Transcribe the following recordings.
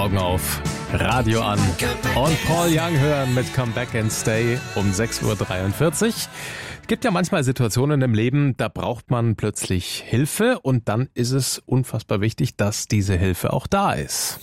Augen auf, Radio an und Paul Young hören mit Come Back and Stay um 6.43 Uhr. Es gibt ja manchmal Situationen im Leben, da braucht man plötzlich Hilfe und dann ist es unfassbar wichtig, dass diese Hilfe auch da ist.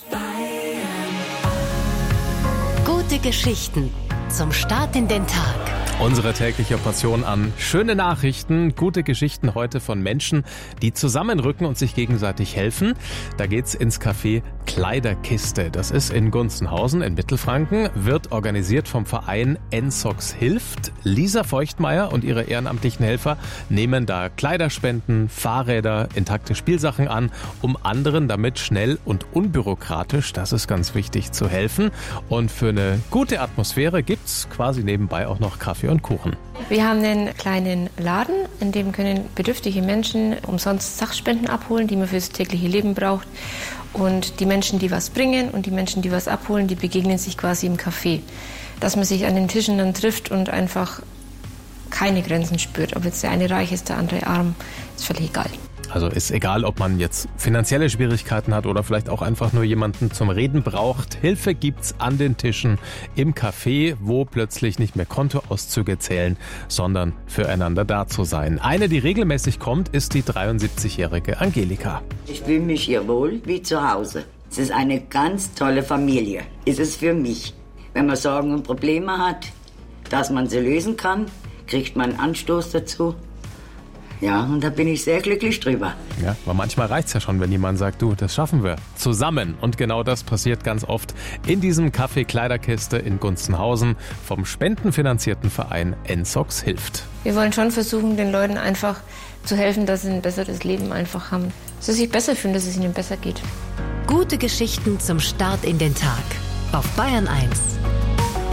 Gute Geschichten zum Start in den Tag. Unsere tägliche Portion an schöne Nachrichten, gute Geschichten heute von Menschen, die zusammenrücken und sich gegenseitig helfen. Da geht's ins Café Kleiderkiste. Das ist in Gunzenhausen in Mittelfranken, wird organisiert vom Verein NSOX Hilft. Lisa Feuchtmeier und ihre ehrenamtlichen Helfer nehmen da Kleiderspenden, Fahrräder, intakte Spielsachen an, um anderen damit schnell und unbürokratisch, das ist ganz wichtig, zu helfen. Und für eine gute Atmosphäre gibt's quasi nebenbei auch noch Kaffee und Kuchen. Wir haben einen kleinen Laden, in dem können bedürftige Menschen umsonst Sachspenden abholen, die man fürs tägliche Leben braucht. Und die Menschen, die was bringen und die Menschen, die was abholen, die begegnen sich quasi im Café. Dass man sich an den Tischen dann trifft und einfach keine Grenzen spürt. Ob jetzt der eine reich ist, der andere arm, ist völlig egal. Also ist egal, ob man jetzt finanzielle Schwierigkeiten hat oder vielleicht auch einfach nur jemanden zum Reden braucht. Hilfe gibt's an den Tischen im Café, wo plötzlich nicht mehr Kontoauszüge zählen, sondern füreinander da zu sein. Eine, die regelmäßig kommt, ist die 73-jährige Angelika. Ich fühle mich hier wohl wie zu Hause. Es ist eine ganz tolle Familie. Ist es für mich. Wenn man Sorgen und Probleme hat, dass man sie lösen kann, kriegt man einen Anstoß dazu. Ja, und da bin ich sehr glücklich drüber. Ja, aber manchmal reicht's ja schon, wenn jemand sagt, du, das schaffen wir zusammen. Und genau das passiert ganz oft in diesem Café Kleiderkiste in Gunzenhausen vom spendenfinanzierten Verein NSOX Hilft. Wir wollen schon versuchen, den Leuten einfach zu helfen, dass sie ein besseres Leben einfach haben. Dass sie sich besser fühlen, dass es ihnen besser geht. Gute Geschichten zum Start in den Tag. Auf Bayern 1.